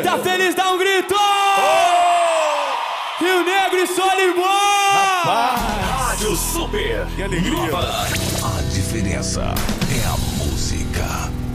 tá feliz, dá um grito! Rio Negro e Solimões! Rádio Super. Que alegria. A diferença é a música.